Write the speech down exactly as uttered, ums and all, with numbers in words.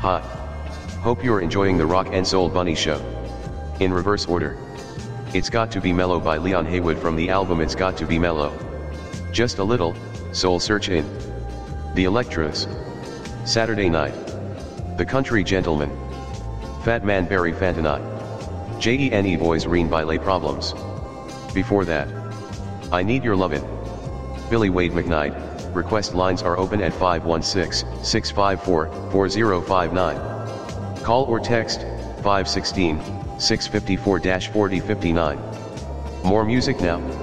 Hi. Hope you're enjoying the Rock and Soul Bunny Show. In reverse order. It's Got to Be Mellow by Leon Haywood from the album It's Got to Be Mellow. Just a Little, Soul Search in. The Electros. Saturday Night. The Country Gentleman. Fat Man Barry Fantonite. Jene Boys Reen by Les Problems. Before that. I Need Your Lovin'. Billy Wade McKnight. Request lines are open at five one six, six five four, four zero five nine. Call or text, five one six, six five four, four zero five nine. More music now.